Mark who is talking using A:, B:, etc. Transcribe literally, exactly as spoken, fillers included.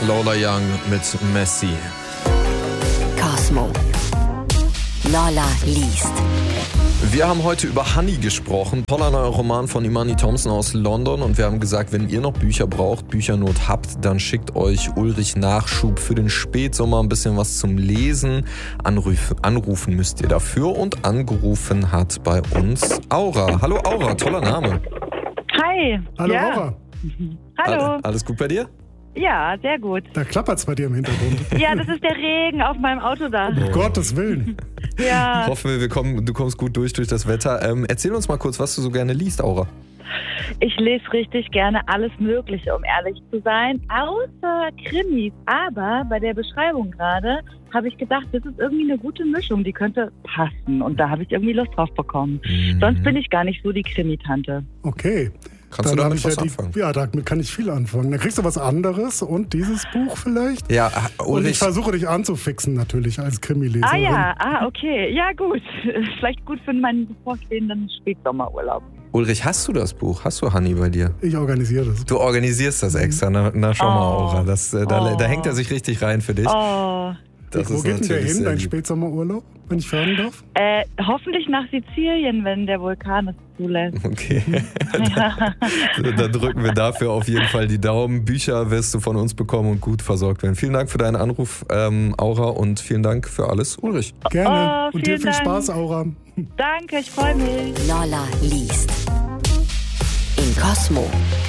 A: Lola Young mit Messi.
B: Cosmo. Lola liest.
A: Wir haben heute über Honey gesprochen, toller neuer Roman von Imani Thompson aus London, und wir haben gesagt, wenn ihr noch Bücher braucht, Büchernot habt, dann schickt euch Ulrich Nachschub für den Spätsommer ein bisschen was zum Lesen. Anruf, anrufen müsst ihr dafür, und angerufen hat bei uns Aura. Hallo Aura, toller Name.
C: Hi.
D: Hallo
C: ja.
D: Aura.
C: Hallo.
A: Alles gut bei dir?
C: Ja, sehr gut.
D: Da klappert's bei dir im Hintergrund.
C: Ja, das ist der Regen auf meinem Autodach.
D: Um Gottes Willen.
C: Ja.
A: Hoffen wir, wir kommen, du kommst gut durch durch das Wetter. Ähm, erzähl uns mal kurz, was du so gerne liest, Aura.
C: Ich lese richtig gerne alles Mögliche, um ehrlich zu sein, außer Krimis. Aber bei der Beschreibung gerade habe ich gedacht, das ist irgendwie eine gute Mischung, die könnte passen. Und da habe ich irgendwie Lust drauf bekommen. Mhm. Sonst bin ich gar nicht so die Krimi-Tante.
D: Okay.
A: Kannst
D: Dann
A: du damit
D: ich
A: was
D: ja die,
A: anfangen?
D: Ja, damit kann ich viel anfangen. Dann kriegst du was anderes und dieses Buch vielleicht.
A: Ja,
D: und
A: Ulrich,
D: ich versuche dich anzufixen natürlich als Krimileserin.
C: Ah ja, ah okay. Ja gut. Vielleicht gut für meinen bevorstehenden Spätsommerurlaub.
A: Ulrich, hast du das Buch? Hast du Honey bei dir?
D: Ich organisiere das.
A: Du organisierst das extra. Na, na schau mal,
C: Oh.
A: Aura. Das, äh, da,
C: Oh.
A: da hängt er sich richtig rein für dich.
C: Oh.
A: Das
D: Wo
A: ist
D: geht denn der
A: natürlich
D: hin,
A: sehr
D: dein
A: lieb.
D: Spätsommerurlaub, wenn ich fragen darf?
C: Äh, hoffentlich nach Sizilien, wenn der Vulkan es zulässt.
A: Okay,
C: Ja.
A: dann drücken wir dafür auf jeden Fall die Daumen. Bücher wirst du von uns bekommen und gut versorgt werden. Vielen Dank für deinen Anruf, ähm, Aura, und vielen Dank für alles, Ulrich.
D: Gerne.
C: Oh,
D: und dir
C: vielen
D: viel
C: Dank.
D: Spaß, Aura.
C: Danke, ich freue mich.
B: Lola liest. In Cosmo.